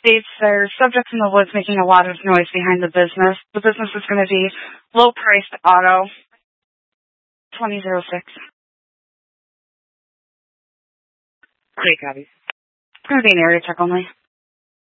states there's subjects in the woods making a lot of noise behind the business. The business is going to be low-priced auto, 2006. Great, copy. It's going to be an area check only.